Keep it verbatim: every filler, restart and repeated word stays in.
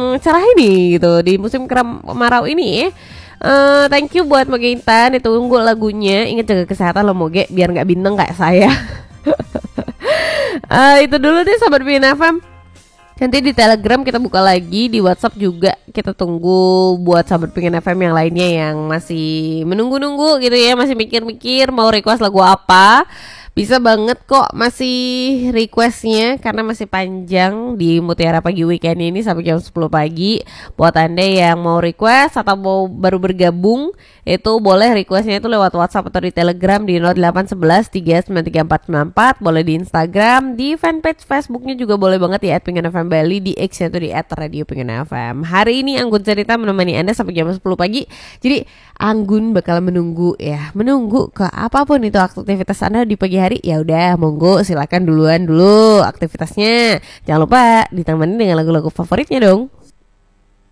cerah ini gitu di musim kemarau ini ya. Uh, thank you buat Moge Intan, ditunggu lagunya. Ingat jaga kesehatan lo Moge, biar nggak bintang kayak saya. uh, Itu dulu deh Sobat Pingin F M. Nanti di Telegram kita buka lagi, di WhatsApp juga kita tunggu buat Sobat Pingin F M yang lainnya yang masih menunggu-nunggu gitu ya, masih mikir-mikir mau request lagu apa. Bisa banget kok masih requestnya, karena masih panjang di Mutiara Pagi Weekend ini sampai jam sepuluh pagi. Buat Anda yang mau request atau mau baru bergabung, itu boleh requestnya itu lewat WhatsApp atau di Telegram di nol delapan satu satu tiga sembilan tiga empat sembilan empat. Boleh di Instagram, di fanpage Facebooknya juga boleh banget di at pingin f m bali, di X-nya itu di at radio pingin f m. Hari ini Anggun Cerita menemani Anda sampai jam sepuluh pagi. Jadi Anggun bakal menunggu ya, menunggu ke apapun itu aktivitas Anda di pagi hari. Ya udah, monggo silakan duluan dulu aktivitasnya. Jangan lupa ditemani dengan lagu-lagu favoritnya dong.